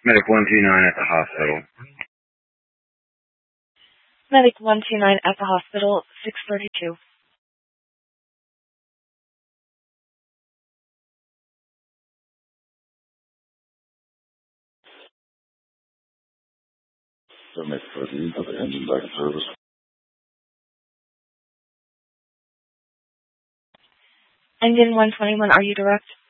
Medic 129 at the hospital. Medic 129 at the hospital, 632. Medic 13, put the engine back in service. Engine 121, are you direct?